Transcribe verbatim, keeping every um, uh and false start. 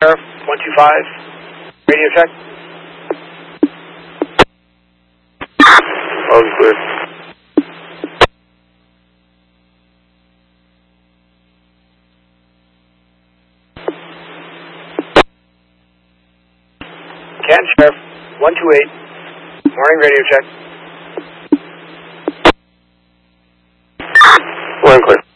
Sheriff, one two five, radio check. All clear. Canton Sheriff, one two eight, morning radio check. One clear.